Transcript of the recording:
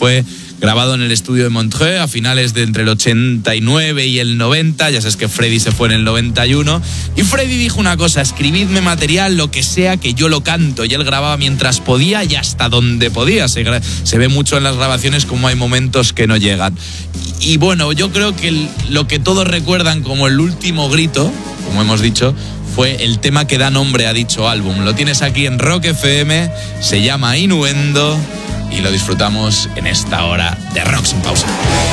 fue grabado en el estudio de Montreux a finales de entre el 89 y el 90. Ya sabes que Freddy se fue en el 91. Y Freddy dijo una cosa: escribidme material, lo que sea, que yo lo canto. Y él grababa mientras podía y hasta donde podía. Se ve mucho en las grabaciones como hay momentos que no llegan. Y bueno, yo creo que lo que todos recuerdan como el último grito, como hemos dicho, fue el tema que da nombre a dicho álbum. Lo tienes aquí en Rock FM, se llama Innuendo y lo disfrutamos en esta hora de Rock Sin Pausa.